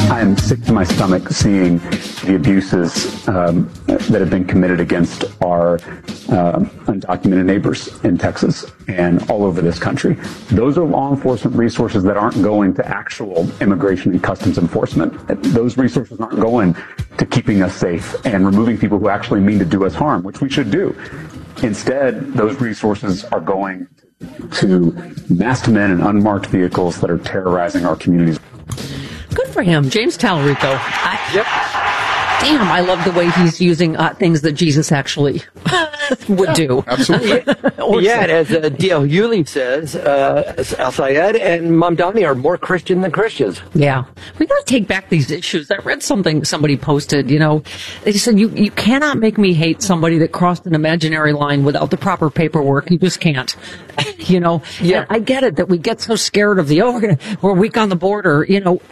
I'm sick to my stomach seeing the abuses that have been committed against our undocumented neighbors in Texas and all over this country. Those are law enforcement resources that aren't going to actual immigration and customs enforcement. Those resources aren't going to keeping us safe and removing people who actually mean to do us harm, which we should do. Instead, those resources are going to masked men in unmarked vehicles that are terrorizing our communities. Good for him, James Talarico. Yep. Damn, I love the way he's using things that Jesus actually would do. Absolutely. Yeah, as D.L. Hewley says, Al-Sayed and Mamdani are more Christian than Christians. Yeah. We got to take back these issues. I read something somebody posted, they said, you cannot make me hate somebody that crossed an imaginary line without the proper paperwork. You just can't. Yeah. And I get it that we get so scared of we're weak on the border.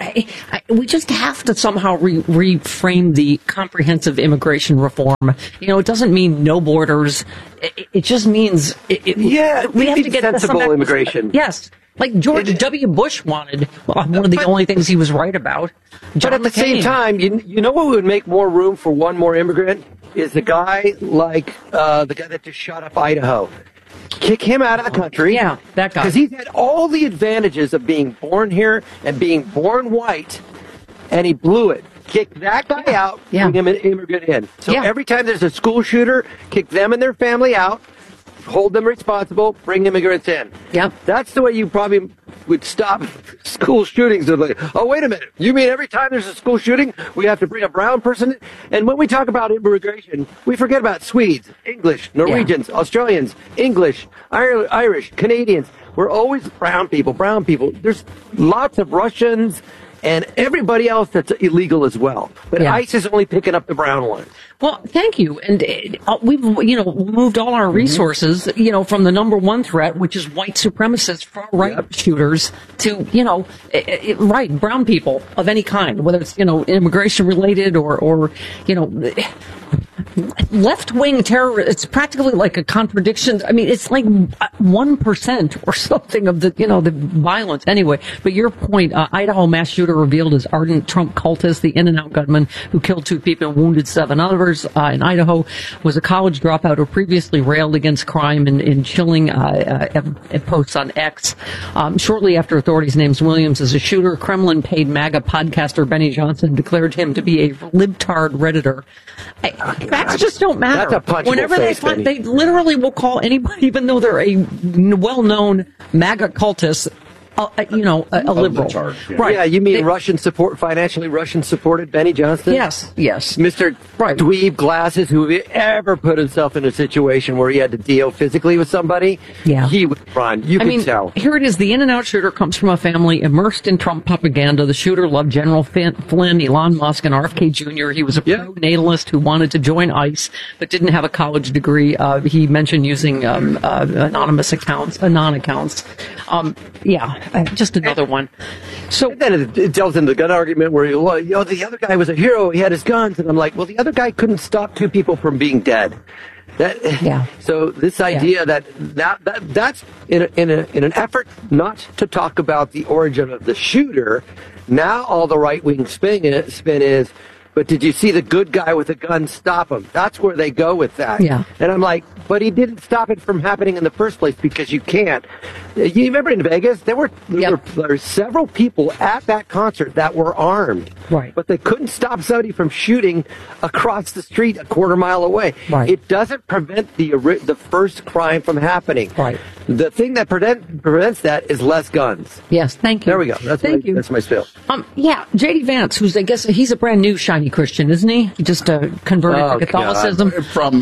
We just have to somehow reframe the comprehensive immigration reform. It doesn't mean no borders. It just means we have to get sensible immigration. Yes. Like George W. Bush wanted. Well, one of the only things he was right about. But at the same time, you know what would make more room for one more immigrant is the guy like the guy that just shot up Idaho. Kick him out of the country. Yeah, that guy. Because he's had all the advantages of being born here and being born white, and he blew it. Kick that guy out, bring him an immigrant in. So every time there's a school shooter, kick them and their family out, hold them responsible, bring immigrants in. Yep. That's the way you probably would stop school shootings. They're like, oh, wait a minute. You mean every time there's a school shooting, we have to bring a brown person in? And when we talk about immigration, we forget about Swedes, English, Norwegians, Australians, English, Irish, Canadians. We're always brown people. There's lots of Russians and everybody else that's illegal as well. But ICE is only picking up the brown ones. Well, thank you. And we've, moved all our resources, from the number one threat, which is white supremacists, far-right shooters, to, brown people of any kind, whether it's, immigration-related or left-wing terror. It's practically like a contradiction. I mean, it's like 1% or something of the, the violence. Anyway, but your point, Idaho mass shooter revealed as ardent Trump cultist, the In-N-Out gunman who killed 2 people and wounded 7 others in Idaho, was a college dropout who previously railed against crime in chilling posts on X. Shortly after authorities named Williams as a shooter, Kremlin paid MAGA podcaster Benny Johnson declared him to be a libtard Redditor. Facts just don't matter. That's a punchable Whenever face, they find, Benny. they literally will call anybody, even though they're a well-known MAGA cultist, a liberal. Right. Yeah, you mean financially Russian-supported Benny Johnston? Yes. Mr. Dweeb Glasses, who ever put himself in a situation where he had to deal physically with somebody, he would run. You can tell. Here it is. The In-N-Out shooter comes from a family immersed in Trump propaganda. The shooter loved General Flynn, Elon Musk, and RFK Jr. He was a pro-natalist who wanted to join ICE but didn't have a college degree. He mentioned using anonymous accounts, anon accounts. Just another one. So then it delves into the gun argument where the other guy was a hero. He had his guns, and I'm like, well, the other guy couldn't stop 2 people from being dead. So this idea that's in an effort not to talk about the origin of the shooter. Now all the right wing spin is. But did you see the good guy with a gun stop him? That's where they go with that. Yeah. And I'm like, but he didn't stop it from happening in the first place because you can't. You remember in Vegas, there were several people at that concert that were armed. Right. But they couldn't stop somebody from shooting across the street a quarter mile away. Right. It doesn't prevent the first crime from happening. Right. The thing that prevents that is less guns. Yes, thank you. There we go. That's my spiel. J.D. Vance, who's, I guess, he's a brand new shiny Christian, isn't he? He just converted to Catholicism.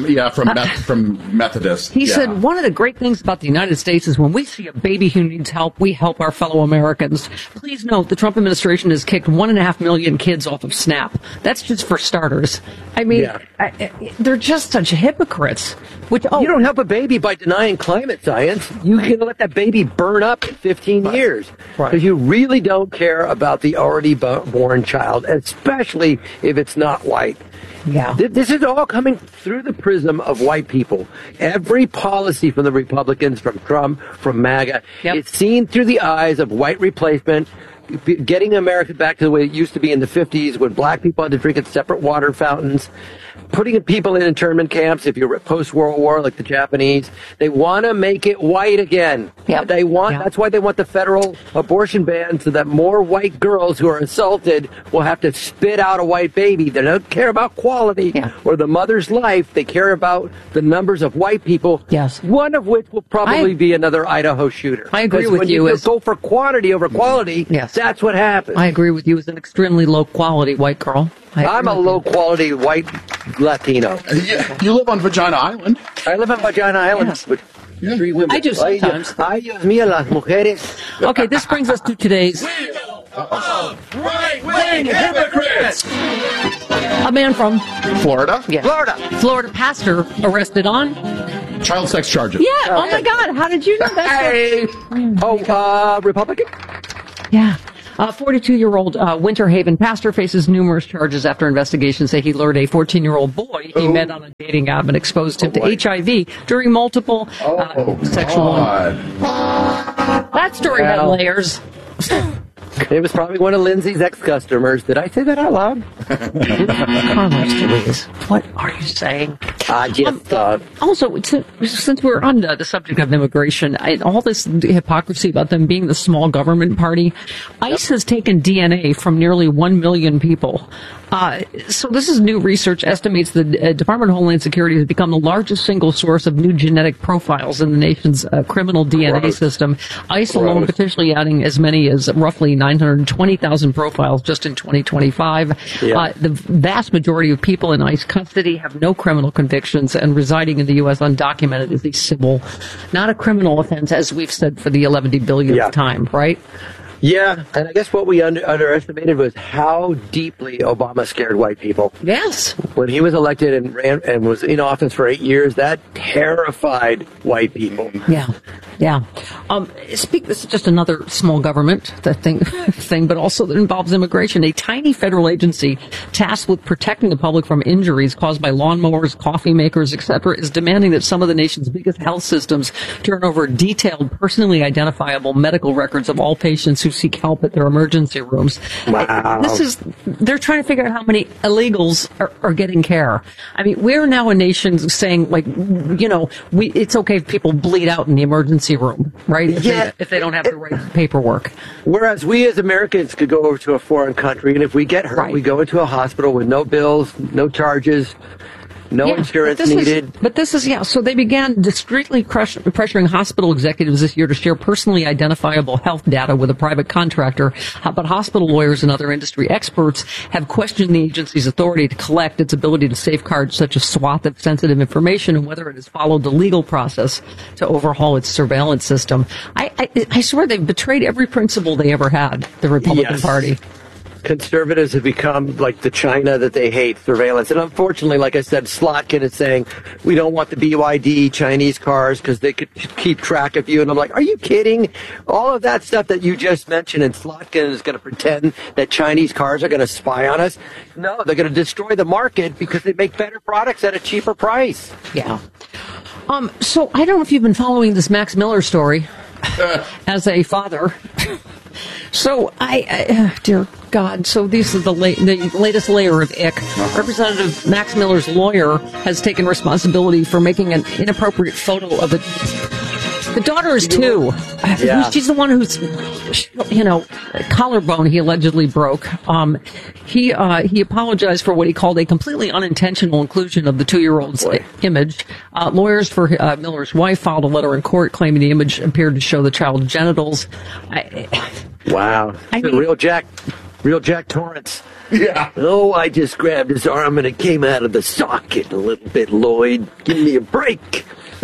From Methodist. He said, one of the great things about the United States is when we see a baby who needs help, we help our fellow Americans. Please note, the Trump administration has kicked 1.5 million kids off of SNAP. That's just for starters. I mean, they're just such hypocrites. You don't help a baby by denying climate science. You can let that baby burn up in 15 years. Because you really don't care about the already born child, especially if it's not white. Yeah. This is all coming through the prism of white people. Every policy from the Republicans, from Trump, from MAGA, it's seen through the eyes of white replacement, getting America back to the way it used to be in the 50s when black people had to drink at separate water fountains, putting people in internment camps if you're post-World War like the Japanese. They want to make it white again. Yep. That's why they want the federal abortion ban so that more white girls who are assaulted will have to spit out a white baby. They don't care about quality or the mother's life. They care about the numbers of white people. Yes. One of which will probably be another Idaho shooter. I agree with when you. you go for quantity over quality, that's what happens. I agree with you as an extremely low quality white girl. I'm a low quality white Latino. Yeah, you live on Vagina Island. I live on Vagina Island with 3 women. I do sometimes. Ay, Dios mío, las mujeres. Okay, this brings us to today's. Right-wing hypocrites! A man from Florida? Florida pastor arrested on. Child sex charges. Yeah, oh my God, how did you know that? Hey! Republican? Yeah. 42-year-old Winter Haven pastor faces numerous charges after investigations say he lured a 14-year-old boy he met on a dating app and exposed him to HIV during multiple sexual. That story had layers. It was probably one of Lindsay's ex-customers. Did I say that out loud? Carlos, please. What are you saying? I just thought. Also, since we're on the subject of immigration, all this hypocrisy about them being the small government party, ICE has taken DNA from nearly 1 million people. So this is new research estimates the Department of Homeland Security has become the largest single source of new genetic profiles in the nation's criminal DNA system. ICE alone potentially adding as many as roughly 920,000 profiles just in 2025. The vast majority of people in ICE custody have no criminal convictions, and residing in the U.S. undocumented is a civil, not a criminal offense, as we've said for the 11 billionth time, right? Yeah, and I guess what we underestimated was how deeply Obama scared white people. Yes. When he was elected and ran and was in office for 8 years, that terrified white people. Yeah. This is just another small government thing, but also that involves immigration. A tiny federal agency tasked with protecting the public from injuries caused by lawnmowers, coffee makers, etc., is demanding that some of the nation's biggest health systems turn over detailed, personally identifiable medical records of all patients who seek help at their emergency rooms. Wow. They're trying to figure out how many illegals are getting care. I mean, we're now a nation saying, it's okay if people bleed out in the emergency room, right? If they don't have the right paperwork. Whereas we as Americans could go over to a foreign country, and if we get hurt, we go into a hospital with no bills, no charges, no insurance needed. So they began discreetly pressuring hospital executives this year to share personally identifiable health data with a private contractor. But hospital lawyers and other industry experts have questioned the agency's authority to collect, its ability to safeguard such a swath of sensitive information, and whether it has followed the legal process to overhaul its surveillance system. I swear they've betrayed every principle they ever had, the Republican Party. Conservatives have become like the China that they hate, surveillance. And unfortunately, like I said, Slotkin is saying, we don't want the BYD Chinese cars because they could keep track of you. And I'm like, are you kidding? All of that stuff that you just mentioned, and Slotkin is going to pretend that Chinese cars are going to spy on us. No, they're going to destroy the market because they make better products at a cheaper price. Yeah. So I don't know if you've been following this Max Miller story as a father. So dear God, so this is the latest layer of ick. Representative Max Miller's lawyer has taken responsibility for making an inappropriate photo of the daughter is 2. She's the one who's, collarbone he allegedly broke. He apologized for what he called a completely unintentional inclusion of the 2-year-old's image. Lawyers for Miller's wife filed a letter in court claiming the image appeared to show the child's genitals. Wow. Real Jack Torrance. Yeah. Oh, I just grabbed his arm and it came out of the socket a little bit, Lloyd. Give me a break.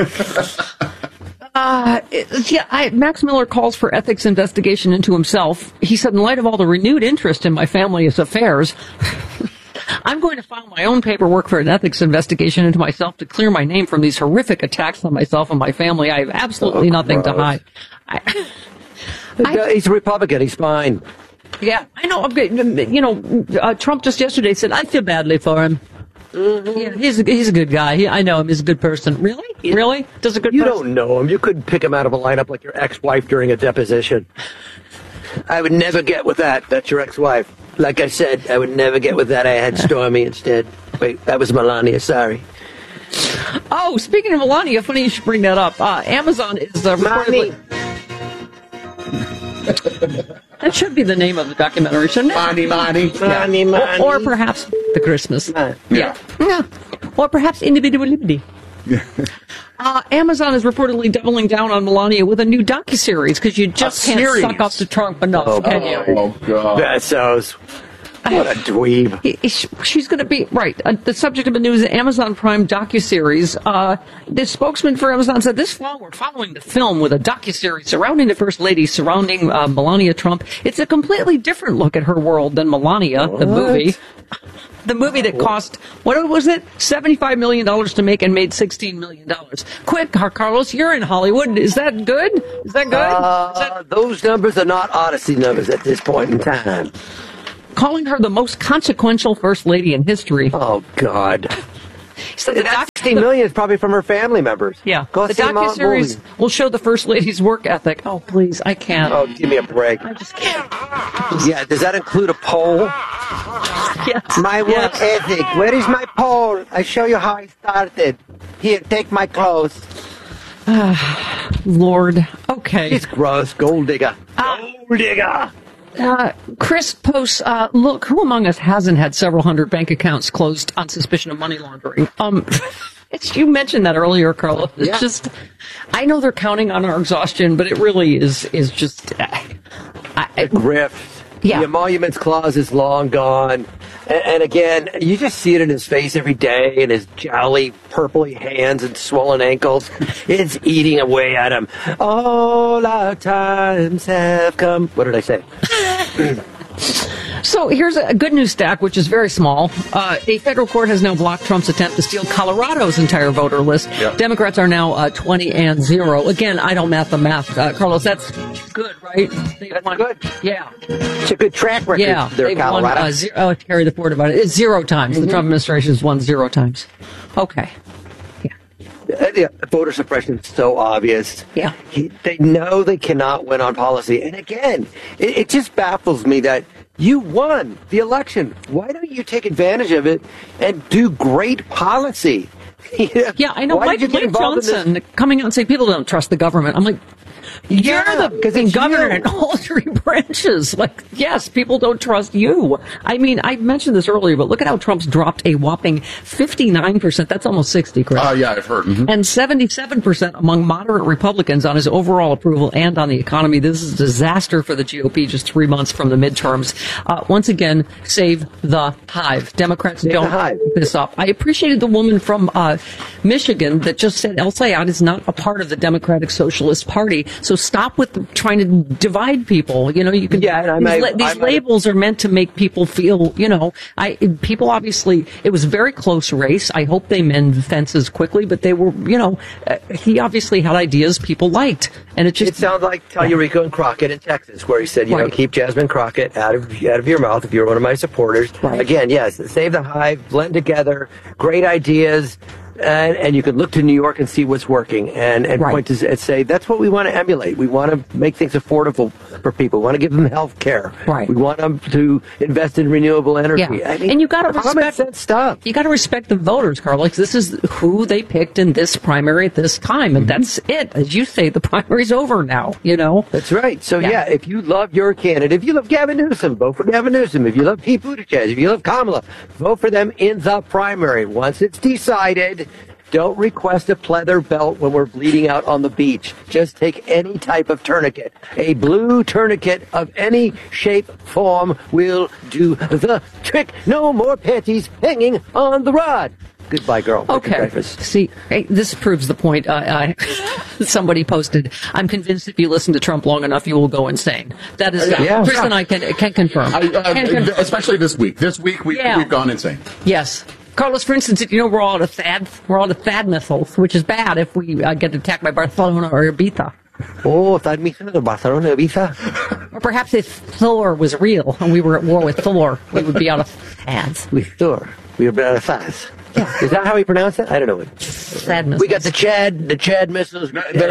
Max Miller calls for ethics investigation into himself. He said, in light of all the renewed interest in my family's affairs, I'm going to file my own paperwork for an ethics investigation into myself to clear my name from these horrific attacks on myself and my family. I have absolutely nothing to hide. He's a Republican. He's fine. Yeah, I know. Trump just yesterday said, I feel badly for him. Mm-hmm. Yeah, he's a good guy. I know him. He's a good person. Really? Really? Does a good You person? don't know him. You couldn't pick him out of a lineup like your ex-wife during a deposition. I would never get with that. That's your ex-wife. Like I said, I would never get with that. I had Stormy instead. Wait, that was Melania. Sorry. Oh, speaking of Melania, funny you should bring that up. Amazon is reportedly... That should be the name of the documentary, shouldn't it? Money. Or perhaps The Christmas. Yeah. Or perhaps Individuality. Amazon is reportedly doubling down on Melania with a new docuseries because you just can't series? suck up to Trump enough, can you? Oh, God. That sounds... What a dweeb. She's going to be, right, the subject of the news, Amazon Prime docuseries. The spokesman for Amazon said this fall we're following the film with a docuseries surrounding the First Lady, surrounding Melania Trump. It's a completely different look at her world than Melania, the movie. The movie that cost, what was it? $75 million to make and made $16 million. Quick, Carlos, you're in Hollywood. Is that good? Is that good? Those numbers are not Odyssey numbers at this point in time. Calling her the most consequential First Lady in history. Oh, God. So The 60 million is probably from her family members. Yeah. Go The see them out docuseries movie. will show the First Lady's work ethic. Oh, please, I can't. Oh, give me a break. I just can't. Yeah, does that include a poll? Yes. My work ethic. Where is my poll? I show you how I started. Here, take my clothes. Lord. Okay. It's gross. Gold digger. Gold digger. Chris posts, look, who among us hasn't had several hundred bank accounts closed on suspicion of money laundering? You mentioned that earlier, Carla. It's just, I know they're counting on our exhaustion, but it really is just, Grift. Yeah. The emoluments clause is long gone. And again, you just see it in his face every day, in his jowly, purpley hands and swollen ankles. It's eating away at him. All our times have come. What did I say? So here's a good news stack, which is very small. A federal court has now blocked Trump's attempt to steal Colorado's entire voter list. Yep. Democrats are now 20-0. Again, I don't math the math. Carlos, that's good, right? That's good. Yeah. It's a good track record Yeah. there, They've Colorado. won, I carry the forward about it. It's 0 times. The Trump administration has won 0 times. Okay. Yeah, voter suppression is so obvious. Yeah. They know they cannot win on policy. And again, it just baffles me that you won the election. Why don't you take advantage of it and do great policy? Yeah, I know. Why Mike did you get involved in Johnson coming out and saying people don't trust the government. I'm like, you're the governor in all 3 branches. Like, yes, people don't trust you. I mean, I mentioned this earlier, but look at how Trump's dropped a whopping 59%. That's almost 60, Chris. Yeah, I've heard. Mm-hmm. And 77% among moderate Republicans on his overall approval and on the economy. This is a disaster for the GOP just 3 months from the midterms. Once again, save the hive. Democrats don't hive. this up. I appreciated the woman from Michigan that just said El Sayed is not a part of the Democratic Socialist Party. So stop with trying to divide people. You know, you can. Yeah, and these labels are meant to make people feel. You know, people obviously. It was a very close race. I hope they mend fences quickly, but they were. You know, he obviously had ideas people liked, and it sounds like Tallurico and Crockett in Texas, where he said, you know, keep Jasmine Crockett out of your mouth if you're one of my supporters. Right. Again, yes, save the hive, blend together, great ideas. And you can look to New York and see what's working and point to and say, that's what we want to emulate. We want to make things affordable for people. We want to give them health care. Right. We want them to invest in renewable energy. Yeah. I mean, and you got to common respect sense stuff. You got to respect the voters, Carlos. This is who they picked in this primary at this time, and that's it. As you say, the primary's over now. You know. That's right. So yeah, if you love your candidate, if you love Gavin Newsom, vote for Gavin Newsom. If you love Pete Buttigieg, if you love Kamala, vote for them in the primary. Once it's decided, don't request a pleather belt when we're bleeding out on the beach. Just take any type of tourniquet. A blue tourniquet of any shape, form will do the trick. No more panties hanging on the rod. Goodbye, girl. Okay. See, this proves the point. Somebody posted, I'm convinced if you listen to Trump long enough, you will go insane. That is, Chris and I can confirm. Especially this week. This week, we've gone insane. Yes. Carlos, for instance, you know, we're all at THAAD missiles, which is bad if we get attacked by Barcelona or Ibiza. Oh, THAAD missiles of Barcelona, Ibiza? Or perhaps if Thor was real and we were at war with Thor, we would be out of THAADs. With Thor. We would be out of THAADs. Yeah. Is that how we pronounce it? I don't know. THAAD missiles. We got the Chad missiles.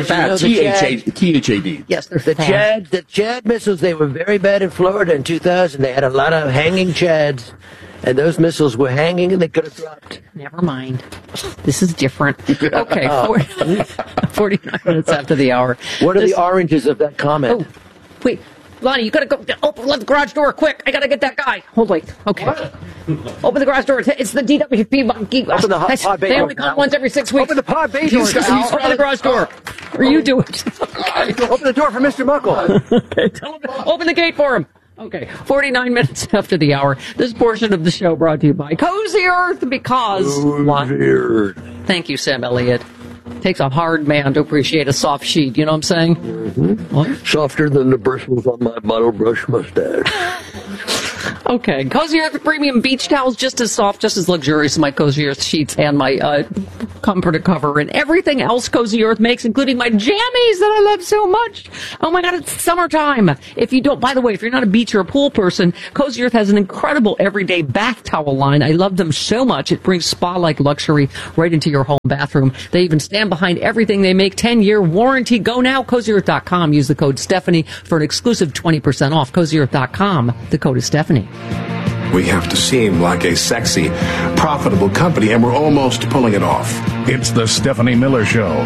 THAD. Yes, they're The Chad missiles, they were very bad in Florida in 2000. They had a lot of hanging Chads, and those missiles were hanging and they could have dropped. Never mind. This is different. Okay, 49 minutes after the hour. What are the oranges of that comment? Oh, wait. Lonnie, you gotta go let the garage door quick. I gotta get that guy. Hold on. Okay. What? Open the garage door. It's the DWP monkey. Open the pod bay They door. only come once every 6 weeks. Open the pod bay door. Open the garage door. Or you do it. Open the door for Mr. Muckle. Okay, tell him. Open the gate for him. Okay, 49 minutes after the hour. This portion of the show brought to you by Cozy Earth because... Thank you, Sam Elliott. Takes a hard man to appreciate a soft sheet, you know what I'm saying? Mm-hmm. What? Softer than the bristles on my bottle brush mustache. Okay, Cozy Earth Premium Beach Towels, just as soft, just as luxurious as my Cozy Earth sheets and my comforter cover and everything else Cozy Earth makes, including my jammies that I love so much. Oh my God, it's summertime. If you don't, by the way, if you're not a beach or a pool person, Cozy Earth has an incredible everyday bath towel line. I love them so much. It brings spa-like luxury right into your home bathroom. They even stand behind everything they make. 10-year warranty. Go now, CozyEarth.com. Use the code Stephanie for an exclusive 20% off. CozyEarth.com. The code is Stephanie. We have to seem like a sexy, profitable company, and we're almost pulling it off. It's the Stephanie Miller Show.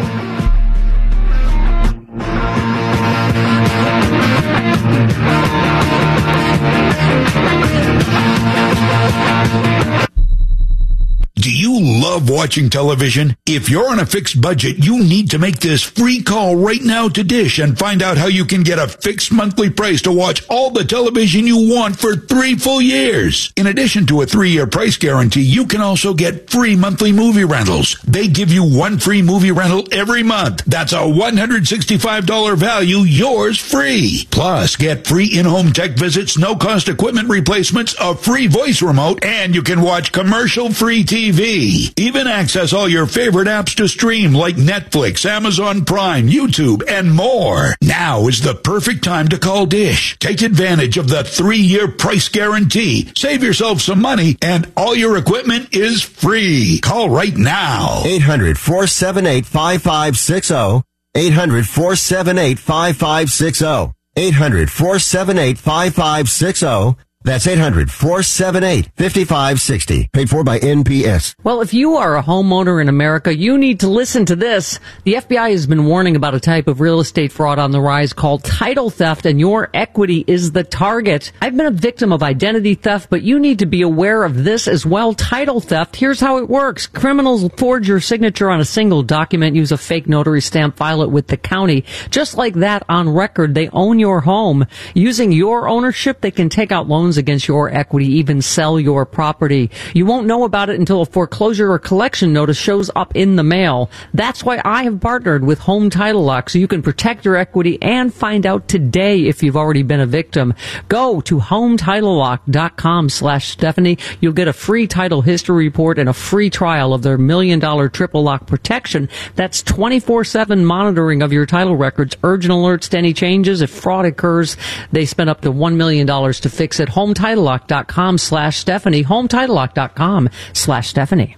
Do you love watching television? If you're on a fixed budget, you need to make this free call right now to Dish and find out how you can get a fixed monthly price to watch all the television you want for 3 full years. In addition to a 3-year price guarantee, you can also get free monthly movie rentals. They give you 1 free movie rental every month. That's a $165 value, yours free. Plus, get free in-home tech visits, no-cost equipment replacements, a free voice remote, and you can watch commercial-free TV. Even access all your favorite apps to stream like Netflix, Amazon Prime, YouTube, and more. Now is the perfect time to call Dish. Take advantage of the 3-year price guarantee. Save yourself some money, and all your equipment is free. Call right now. 800-478-5560. 800-478-5560. 800-478-5560. That's 800-478-5560. Paid for by NPS. Well, if you are a homeowner in America, you need to listen to this. The FBI has been warning about a type of real estate fraud on the rise called title theft, and your equity is the target. I've been a victim of identity theft, but you need to be aware of this as well. Title theft, here's how it works. Criminals forge your signature on a single document, use a fake notary stamp, file it with the county. Just like that, on record, they own your home. Using your ownership, they can take out loans against your equity, even sell your property. You won't know about it until a foreclosure or collection notice shows up in the mail. That's why I have partnered with Home Title Lock, so you can protect your equity and find out today if you've already been a victim. Go to HomeTitleLock.com/Stephanie. You'll get a free title history report and a free trial of their $1 million triple lock protection. That's 24/7 monitoring of your title records, urgent alerts to any changes. If fraud occurs, they spend up to $1 million to fix it. HomeTitleLock.com/Stephanie. HomeTitleLock.com/Stephanie.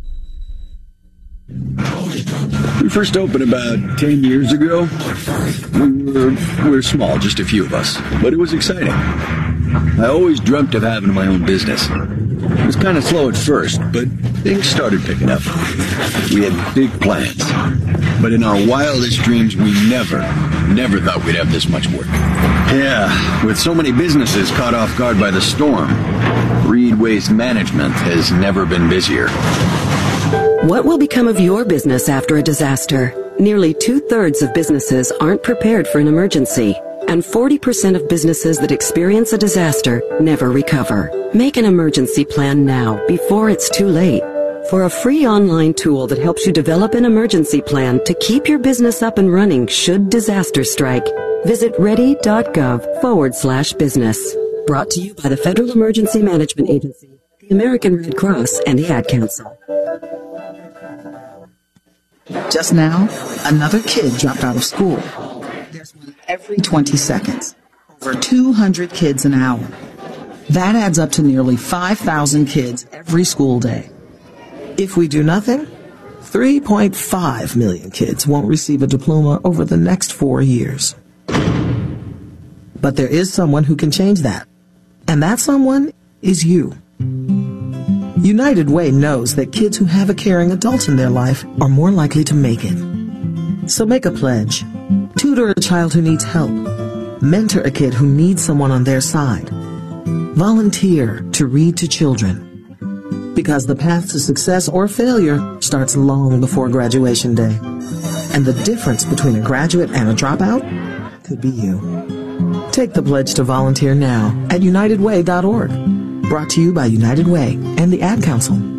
We first opened about 10 years ago. We were small, just a few of us, but it was exciting. I always dreamt of having my own business. It was kind of slow at first, but things started picking up. We had big plans, but in our wildest dreams, we never thought we'd have this much work. Yeah, with so many businesses caught off guard by the storm, Reed Waste Management has never been busier. What will become of your business after a disaster? Nearly 2/3 of businesses aren't prepared for an emergency, and 40% of businesses that experience a disaster never recover. Make an emergency plan now, before it's too late. For a free online tool that helps you develop an emergency plan to keep your business up and running should disaster strike, visit ready.gov/business. Brought to you by the Federal Emergency Management Agency, the American Red Cross, and the Ad Council. Just now, another kid dropped out of school. There's one every 20 seconds. Over 200 kids an hour. That adds up to nearly 5,000 kids every school day. If we do nothing, 3.5 million kids won't receive a diploma over the next 4 years. But there is someone who can change that. And that someone is you. United Way knows that kids who have a caring adult in their life are more likely to make it. So make a pledge. Tutor a child who needs help. Mentor a kid who needs someone on their side. Volunteer to read to children. Because the path to success or failure starts long before graduation day. And the difference between a graduate and a dropout could be you. Take the pledge to volunteer now at unitedway.org. Brought to you by United Way and the Ad Council.